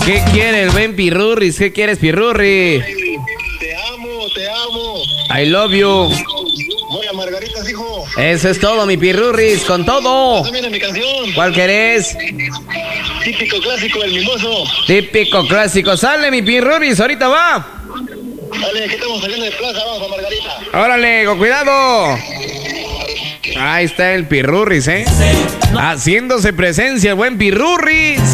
¿Qué quiere el buen Pirurris? ¿Qué quieres, Pirurri? Te amo, te amo. I love you. Voy a Margaritas, hijo. Eso es todo, mi Pirurris, con todo. También mi canción. ¿Cuál querés? Típico clásico, el mimoso. Típico clásico. Sale, mi Pirurris, ahorita va. Dale, aquí estamos saliendo de plaza, vamos a Margarita. Órale, con cuidado. Ahí está el Pirurris, haciéndose presencia, el buen Pirurris.